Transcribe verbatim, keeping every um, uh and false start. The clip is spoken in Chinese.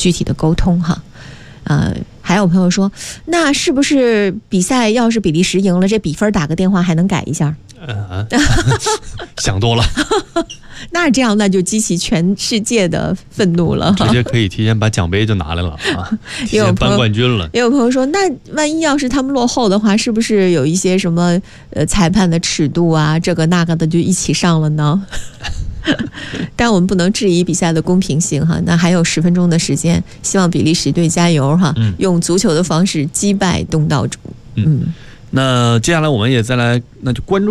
具体的沟通哈。呃，还有朋友说，那是不是比赛要是比利时赢了，这比分打个电话还能改一下？ 嗯，想多了。 那这样那就激起全世界的愤怒了， 直接可以提前把奖杯就拿来了啊，提前颁冠军了。 也有朋友说，那万一要是他们落后的话，是不是有一些什么呃裁判的尺度啊，这个那个的就一起上了呢？但我们不能质疑比赛的公平性哈。那还有十分钟的时间，希望比利时队加油哈，嗯、用足球的方式击败东道主。 嗯，嗯那接下来我们也再来，那就关注。